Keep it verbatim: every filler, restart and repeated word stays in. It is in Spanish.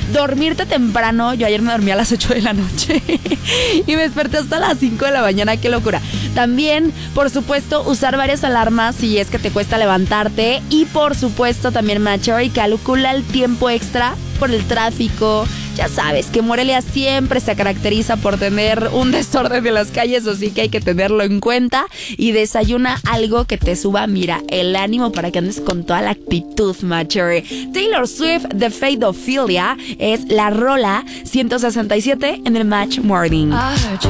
dormirte temprano. Yo ayer me dormí a las ocho de la noche y me desperté hasta las cinco de la mañana. Qué locura. También, por supuesto, usar varias alarmas si es que te cuesta levantarte. Y por supuesto también, Machor, calcula el tiempo extra por el tráfico. Ya sabes que Morelia siempre se caracteriza por tener un desorden de las calles, así que hay que tenerlo en cuenta. Y desayuna algo que te suba, mira, el ánimo para que andes con toda la actitud, Machor. Taylor Swift, The Fate of Ophelia, es la rola ciento sesenta y siete en el Match Morning.